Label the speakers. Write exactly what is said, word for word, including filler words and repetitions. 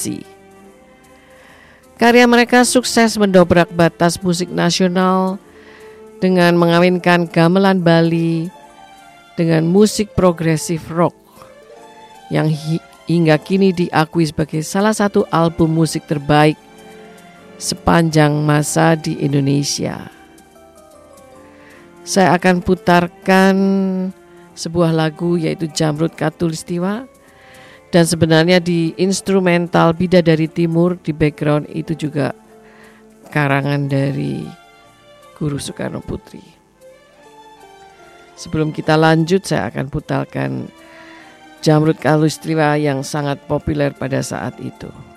Speaker 1: Karya mereka sukses mendobrak batas musik nasional dengan mengawinkan gamelan Bali dengan musik progresif rock yang hi- hingga kini diakui sebagai salah satu album musik terbaik sepanjang masa di Indonesia. Saya akan putarkan sebuah lagu yaitu Jamrud Khatulistiwa, dan sebenarnya di instrumental Bidadari Timur di background itu juga karangan dari Guru Soekarno Putri. Sebelum kita lanjut, saya akan putarkan Jamrud Khatulistiwa yang sangat populer pada saat itu.